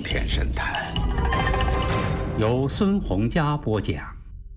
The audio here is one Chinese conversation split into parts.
天神探》，由孙洪佳播讲。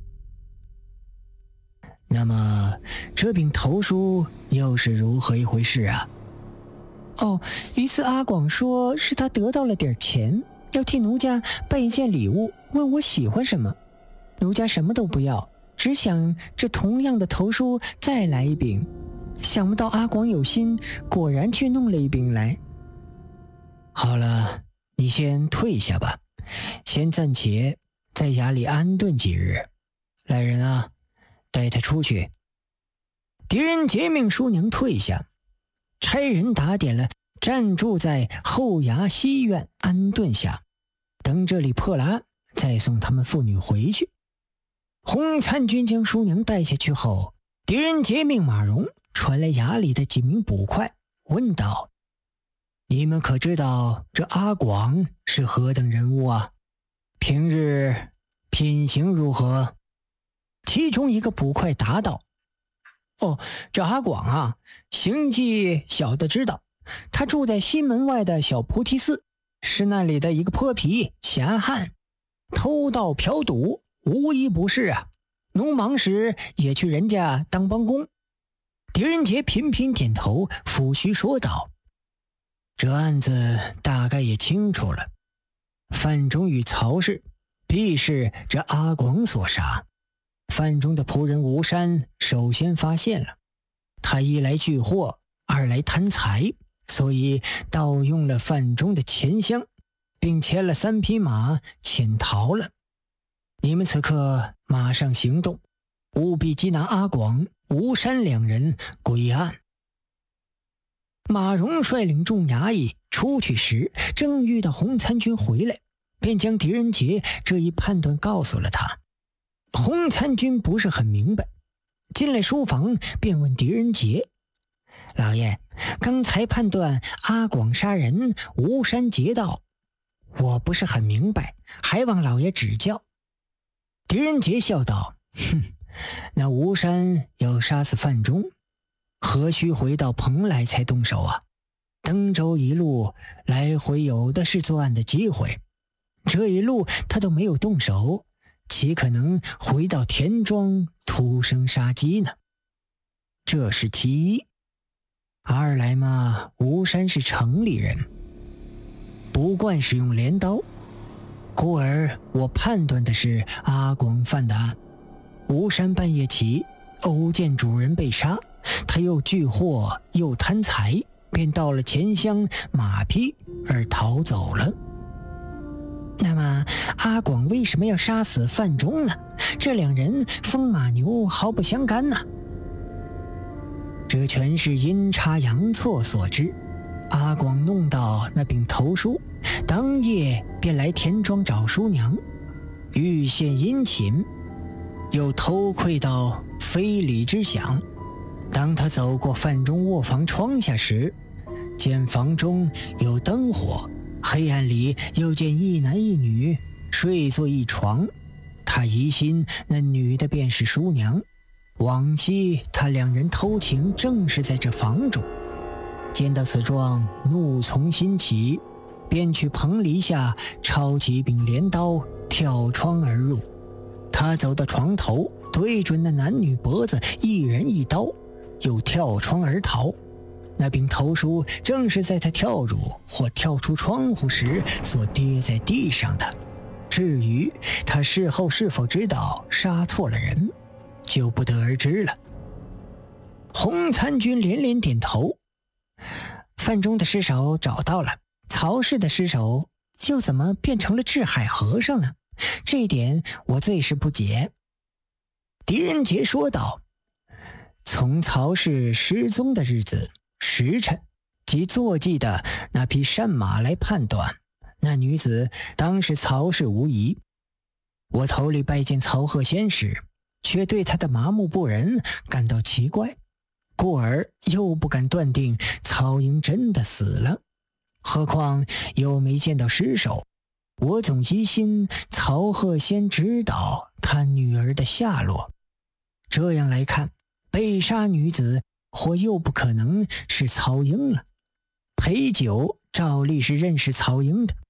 那么这柄头书又是如何一回事啊？一次阿广说是他得到了点钱，要替奴家办一件礼物，问我喜欢什么。奴家什么都不要，只想这同样的头书再来一柄。想不到阿广有心，果然去弄了一柄来。好了，你先退下吧，先暂且在衙里安顿几日。来人啊，带他出去。狄仁杰命叔娘退下，差人打点了暂住在后衙西院安顿下，等这里破了，再送他们父女回去。洪参军将叔娘带下去后，狄仁杰命马荣传来衙里的几名捕快，问道：你们可知道这阿广是何等人物啊？平日品行如何？其中一个捕快答道：这阿广啊，行迹小的知道，他住在西门外的小菩提寺，是那里的一个泼皮闲汉，偷盗嫖赌无一不是啊，农忙时也去人家当帮工。狄仁杰频频点头，抚须说道：这案子大概也清楚了，范中与曹氏必是这阿广所杀。范中的仆人吴山首先发现了，他一来聚货，二来贪财，所以盗用了范中的钱箱，并牵了3匹马潜逃了。你们此刻马上行动，务必缉拿阿广、吴山两人归案。马荣率领众衙役出去时，正遇到洪参军回来，便将狄仁杰这一判断告诉了他。洪参军不是很明白，进来书房便问狄仁杰：老爷，刚才判断阿广杀人，吴山劫道，我不是很明白，还望老爷指教。狄仁杰笑道：那吴山要杀死范中，何须回到蓬莱才动手啊？登州一路来回有的是作案的机会，这一路他都没有动手，岂可能回到田庄徒生杀机呢？这是其一。二来嘛，吴山是城里人，不惯使用镰刀，故而我判断的是阿广犯的案。吴山半夜起偶见主人被杀，他又聚货又贪财，便盗了钱箱马匹而逃走了。那么阿广为什么要杀死范中呢？这两人风马牛毫不相干呢？这全是阴差阳错所致。阿广弄到那柄头书，当夜便来田庄找叔娘，欲献殷勤，又偷窥到非礼之想。当他走过范中卧房窗下时，见房中有灯火，黑暗里又见一男一女睡坐一床，他疑心那女的便是叔娘。往昔他两人偷情正是在这房中，见到此状，怒从心起，便去棚篱下抄起一柄镰刀，跳窗而入。他走到床头，对准那男女脖子，一人一刀，又跳窗而逃。那柄头书正是在他跳入或跳出窗户时所跌在地上的。至于他事后是否知道杀错了人，就不得而知了。洪参军连连点头。范中的尸首找到了，曹氏的尸首又怎么变成了智海和尚呢？这一点我最是不解。狄仁杰说道：从曹氏失踪的日子、时辰及坐骑的那匹善马来判断，那女子当是曹氏无疑。我头里拜见曹鹤仙时，却对他的麻木不仁感到奇怪，故而又不敢断定曹营真的死了，何况又没见到尸首。我总疑心曹鹤仙知道他女儿的下落。这样来看，被杀女子或又不可能是曹英了。裴九照例是认识曹英的，